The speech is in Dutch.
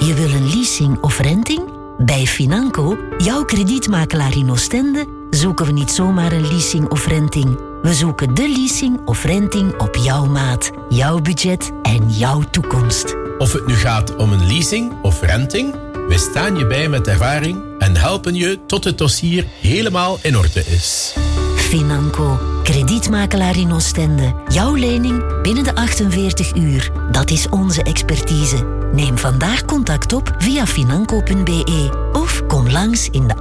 Je wil een leasing of renting? Bij Financo, jouw kredietmakelaar in Oostende, zoeken we niet zomaar een leasing of renting. We zoeken de leasing of renting op jouw maat, jouw budget en jouw toekomst. Of het nu gaat om een leasing of renting, wij staan je bij met ervaring en helpen je tot het dossier helemaal in orde is. Financo, kredietmakelaar in Oostende. Jouw lening binnen de 48 uur. Dat is onze expertise. Neem vandaag contact op via financo.be of kom langs in de